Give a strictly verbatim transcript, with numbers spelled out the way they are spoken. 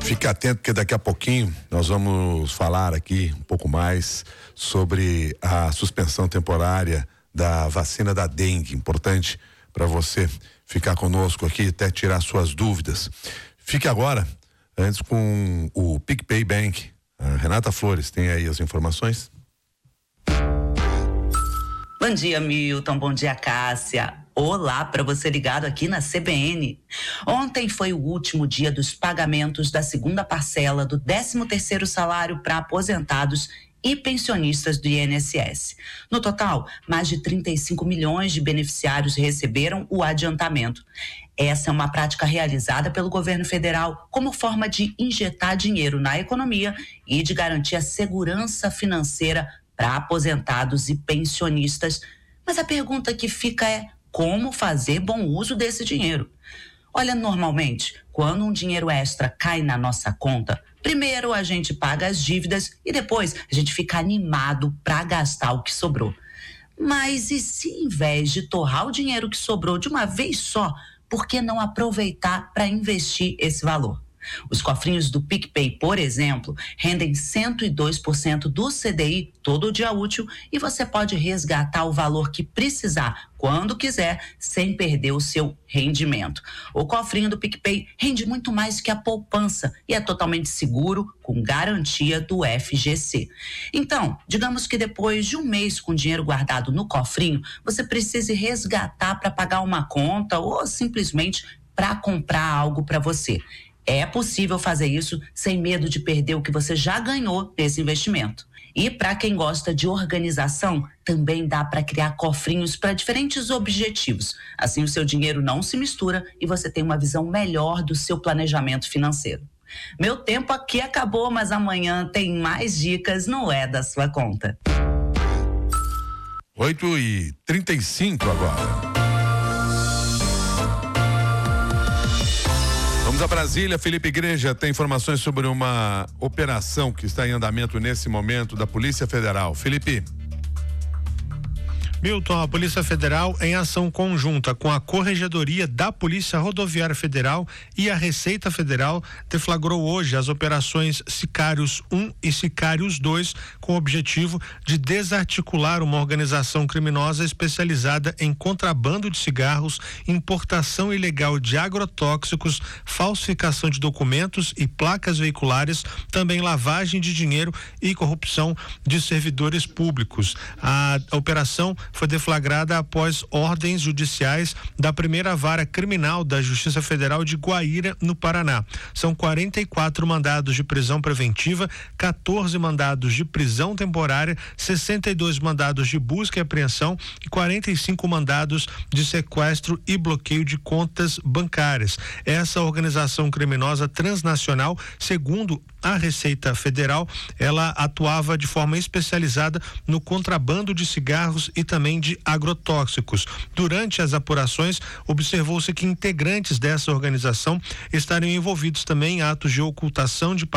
Fique atento, porque daqui a pouquinho nós vamos falar aqui um pouco mais sobre a suspensão temporária da vacina da dengue. Importante para você ficar conosco aqui até tirar suas dúvidas. Fique agora, antes com o PicPay Bank. A Renata Flores tem aí as informações. Bom dia, Milton. Bom dia, Cássia. Olá para você ligado aqui na C B N. Ontem foi o último dia dos pagamentos da segunda parcela do décimo terceiro salário para aposentados e pensionistas do I N S S. No total, mais de trinta e cinco milhões de beneficiários receberam o adiantamento. Essa é uma prática realizada pelo governo federal como forma de injetar dinheiro na economia e de garantir a segurança financeira para aposentados e pensionistas. Mas a pergunta que fica é: como fazer bom uso desse dinheiro? Olha, normalmente, quando um dinheiro extra cai na nossa conta, primeiro a gente paga as dívidas e depois a gente fica animado para gastar o que sobrou. Mas e se, em vez de torrar o dinheiro que sobrou de uma vez só, por que não aproveitar para investir esse valor? Os cofrinhos do PicPay, por exemplo, rendem cento e dois por cento do C D I todo dia útil e você pode resgatar o valor que precisar, quando quiser, sem perder o seu rendimento. O cofrinho do PicPay rende muito mais que a poupança e é totalmente seguro, com garantia do F G C. Então, digamos que depois de um mês com dinheiro guardado no cofrinho, você precise resgatar para pagar uma conta ou simplesmente para comprar algo para você. É possível fazer isso sem medo de perder o que você já ganhou nesse investimento. E para quem gosta de organização, também dá para criar cofrinhos para diferentes objetivos. Assim o seu dinheiro não se mistura e você tem uma visão melhor do seu planejamento financeiro. Meu tempo aqui acabou, mas amanhã tem mais dicas no É da Sua Conta. oito e trinta e cinco agora. Vamos a Brasília. Felipe Igreja tem informações sobre uma operação que está em andamento nesse momento da Polícia Federal. Felipe. Milton, a Polícia Federal, em ação conjunta com a Corregedoria da Polícia Rodoviária Federal e a Receita Federal, deflagrou hoje as operações Sicários um e Sicários dois, com o objetivo de desarticular uma organização criminosa especializada em contrabando de cigarros, importação ilegal de agrotóxicos, falsificação de documentos e placas veiculares, também lavagem de dinheiro e corrupção de servidores públicos. A operação foi deflagrada após ordens judiciais da primeira vara criminal da Justiça Federal de Guaíra, no Paraná. São quarenta e quatro mandados de prisão preventiva, quatorze mandados de prisão temporária, sessenta e dois mandados de busca e apreensão e quarenta e cinco mandados de sequestro e bloqueio de contas bancárias. Essa organização criminosa transnacional, segundo a Receita Federal, ela atuava de forma especializada no contrabando de cigarros e também de agrotóxicos. Durante as apurações, observou-se que integrantes dessa organização estariam envolvidos também em atos de ocultação de